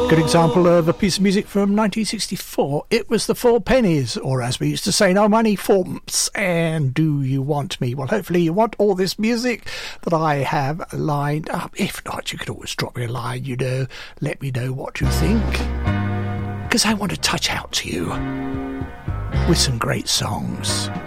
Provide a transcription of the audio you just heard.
Good example of a piece of music from 1964. It was the Four Pennies, or as we used to say, no money, fourpence. And do you want me? Well, hopefully you want all this music that I have lined up. If not, you could always drop me a line, you know. Let me know what you think. Because I want to touch out to you with some great songs.